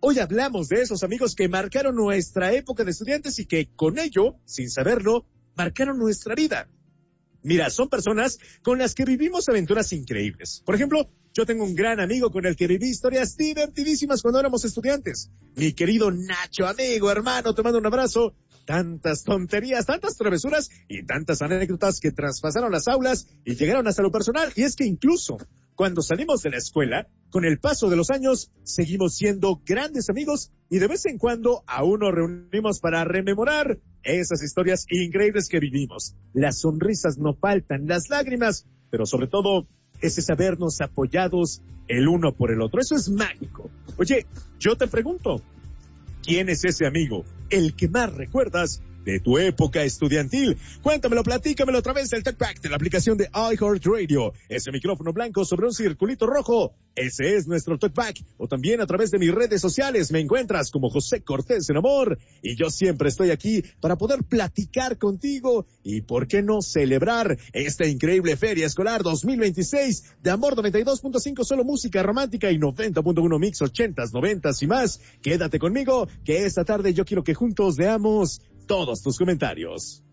Hoy hablamos de esos amigos que marcaron nuestra época de estudiantes y que con ello, sin saberlo, marcaron nuestra vida. Mira, son personas con las que vivimos aventuras increíbles. Por ejemplo, yo tengo un gran amigo con el que viví historias divertidísimas cuando éramos estudiantes. Mi querido Nacho, amigo, hermano, te mando un abrazo. Tantas tonterías, tantas travesuras y tantas anécdotas que traspasaron las aulas y llegaron hasta lo personal. Y es que incluso cuando salimos de la escuela, con el paso de los años, seguimos siendo grandes amigos y de vez en cuando aún nos reunimos para rememorar esas historias increíbles que vivimos. Las sonrisas no faltan, las lágrimas, pero sobre todo ese sabernos apoyados el uno por el otro. Eso es mágico. Oye, yo te pregunto, ¿quién es ese amigo, el que más recuerdas de tu época estudiantil? Cuéntamelo, platícamelo a través del TalkBack de la aplicación de iHeartRadio. Ese micrófono blanco sobre un circulito rojo, ese es nuestro TalkBack. O también a través de mis redes sociales me encuentras como José Cortés en Amor. Y yo siempre estoy aquí para poder platicar contigo y, ¿por qué no celebrar esta increíble Feria Escolar 2026 de Amor 92.5, solo música romántica, y 90.1 mix 80s, 90s y más? Quédate conmigo, que esta tarde yo quiero que juntos veamos todos tus comentarios.